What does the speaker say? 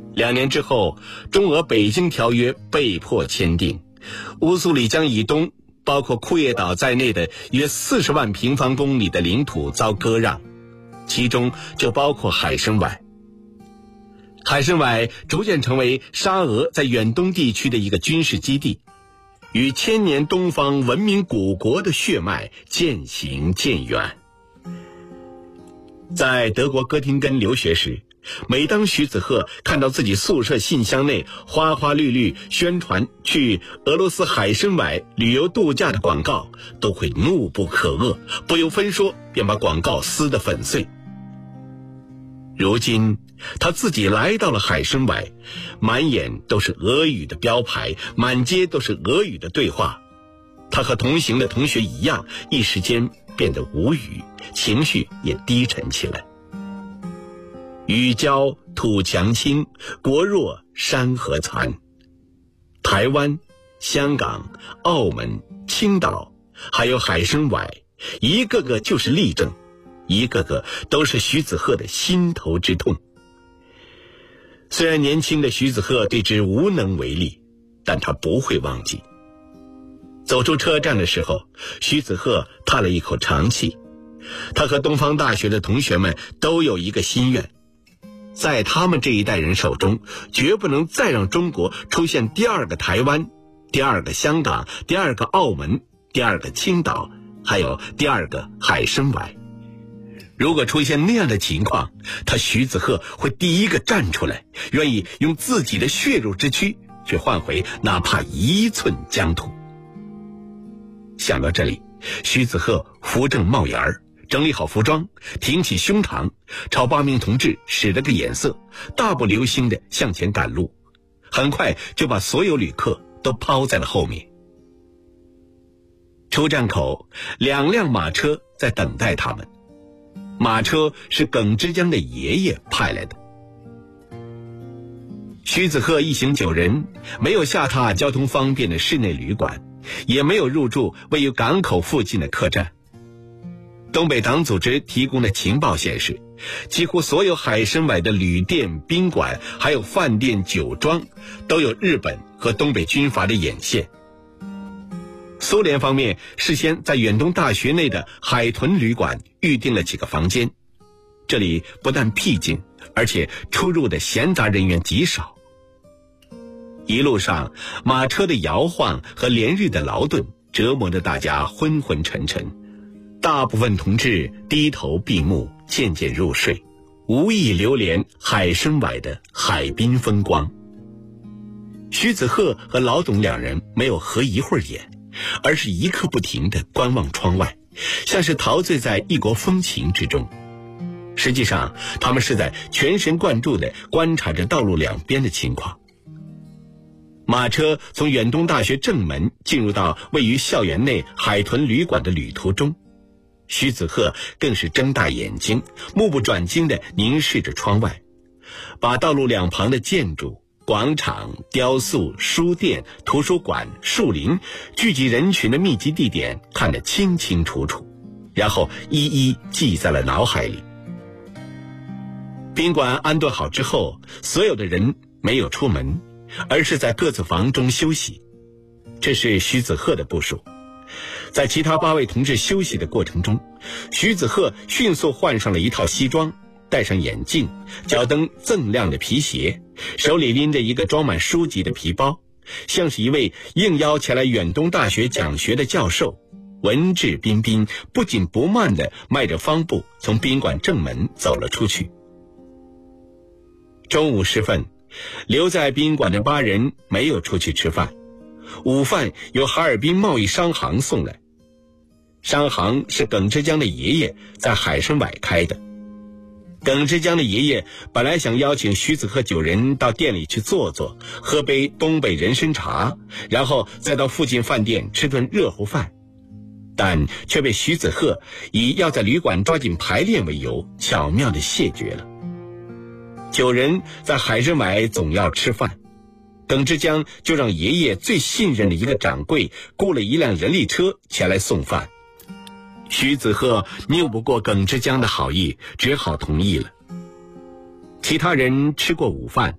2年之后，中俄北京条约被迫签订，乌苏里江以东包括库页岛在内的约40万平方公里的领土遭割让，其中就包括海参崴。海参崴逐渐成为沙俄在远东地区的一个军事基地，与千年东方文明古国的血脉渐行渐远。在德国哥廷根留学时，每当徐子鹤看到自己宿舍信箱内花花绿绿宣传去俄罗斯海参崴旅游度假的广告，都会怒不可遏，不由分说便把广告撕得粉碎。如今他自己来到了海参崴，满眼都是俄语的标牌，满街都是俄语的对话。他和同行的同学一样，一时间变得无语，情绪也低沉起来。语骄土强清，国弱山河残。台湾、香港、澳门、青岛，还有海参崴，一个个就是例证，一个个都是徐子鹤的心头之痛。虽然年轻的徐子鹤对之无能为力，但他不会忘记。走出车站的时候，徐子鹤叹了一口长气。他和东方大学的同学们都有一个心愿，在他们这一代人手中，绝不能再让中国出现第二个台湾、第二个香港、第二个澳门、第二个青岛，还有第二个海参崴。如果出现那样的情况，他徐子鹤会第一个站出来，愿意用自己的血肉之躯去换回哪怕1寸疆土。想到这里，徐子鹤扶正帽檐儿，整理好服装，挺起胸膛，朝8名同志使了个眼色，大步流星地向前赶路，很快就把所有旅客都抛在了后面。出站口，2辆马车在等待他们，马车是耿之江的爷爷派来的。徐子鹤一行9人没有下榻交通方便的室内旅馆，也没有入住位于港口附近的客栈。东北党组织提供的情报显示，几乎所有海参崴的旅店、宾馆还有饭店、酒庄都有日本和东北军阀的眼线。苏联方面事先在远东大学内的海豚旅馆预订了几个房间，这里不但僻静，而且出入的闲杂人员极少。一路上，马车的摇晃和连日的劳顿折磨着大家昏昏沉沉，大部分同志低头闭目，渐渐入睡，无意流连海参崴的海滨风光。徐子鹤和老董2人没有合一会儿眼，而是一刻不停地观望窗外，像是陶醉在异国风情之中。实际上，他们是在全神贯注地观察着道路两边的情况。马车从远东大学正门进入到位于校园内海豚旅馆的旅途中，徐子鹤更是睁大眼睛，目不转睛地凝视着窗外，把道路两旁的建筑、广场、雕塑、书店、图书馆、树林、聚集人群的密集地点看得清清楚楚，然后一一记在了脑海里。宾馆安顿好之后，所有的人没有出门，而是在各自房中休息。这是徐子鹤的部署。在其他8位同志休息的过程中，徐子鹤迅速换上了一套西装，戴上眼镜，脚蹬锃亮的皮鞋，手里拎着一个装满书籍的皮包，像是一位应邀前来远东大学讲学的教授，文质彬彬，不紧不慢地迈着方步从宾馆正门走了出去。中午时分，留在宾馆的8人没有出去吃饭，午饭由哈尔滨贸易商行送来。商行是耿之江的爷爷在海参崴开的。耿之江的爷爷本来想邀请徐子鹤9人到店里去坐坐，喝杯东北人参茶，然后再到附近饭店吃顿热乎饭，但却被徐子鹤以要在旅馆抓紧排练为由，巧妙地谢绝了。9人在海参崴总要吃饭，耿之江就让爷爷最信任的一个掌柜雇了一辆人力车前来送饭。徐子鹤拗不过耿之江的好意，只好同意了。其他人吃过午饭，